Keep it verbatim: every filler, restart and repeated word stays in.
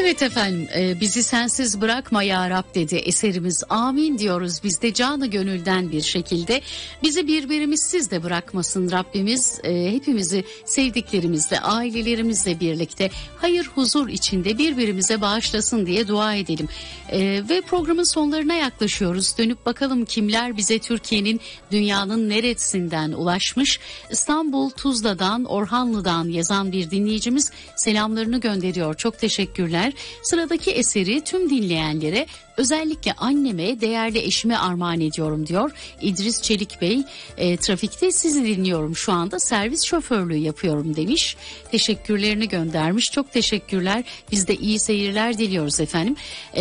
Evet efendim, e, bizi sensiz bırakma ya Rab dedi eserimiz. Amin diyoruz biz de canı gönülden bir şekilde. Bizi birbirimizsiz de bırakmasın Rabbimiz. E, hepimizi sevdiklerimizle, ailelerimizle birlikte hayır huzur içinde birbirimize bağışlasın diye dua edelim. E, ve programın sonlarına yaklaşıyoruz. Dönüp bakalım kimler bize Türkiye'nin, dünyanın neresinden ulaşmış. İstanbul Tuzla'dan, Orhanlı'dan yazan bir dinleyicimiz selamlarını gönderiyor. Çok teşekkürler. Sıradaki eseri tüm dinleyenlere, özellikle anneme, değerli eşime armağan ediyorum diyor. İdris Çelik Bey, e, trafikte sizi dinliyorum şu anda, servis şoförlüğü yapıyorum demiş. Teşekkürlerini göndermiş. Çok teşekkürler. Biz de iyi seyirler diliyoruz efendim. E,